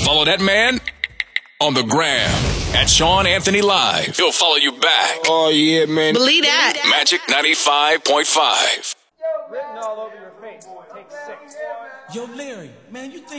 Follow that man on the gram at Sean Anthony Live. He'll follow you back. Oh, yeah, man. Believe that. Magic 95.5. Written all over your face. Take 6. Yo, Larry, man, you think